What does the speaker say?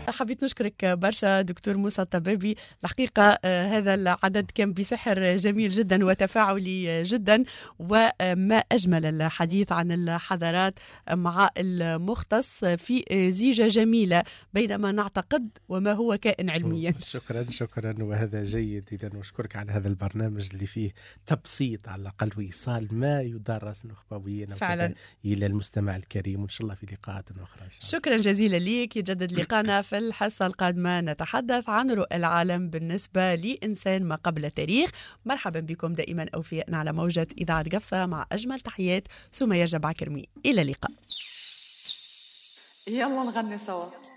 حبيت نشكرك برشا دكتور موسى الطبابي. الحقيقة هذا العدد كان بسحر جميل جدا وتفاعلي جدا، وما أجمل الحديث عن الحضارات مع المختص في زيجة جميلة بين ما نعتقد وما هو كائن علميا. شكرا وهذا جيد إذا، واشكرك على هذا البرنامج اللي فيه تبسيط على الأقل وإيصال ما يدرس نخبويا فعلا إلى المستمع الكريم، وإن شاء الله في لقاءات أخرى. شكرا جزيلا ليك. يجدد لقانا في الحصة القادمة نتحدث عن رؤى العالم بالنسبة لإنسان ما قبل التاريخ. مرحبا بكم دائما أوفياء على موجة إذاعة قفصة، مع أجمل تحيات سمية جبع كرمي. إلى اللقاء. يلا نغني سوا.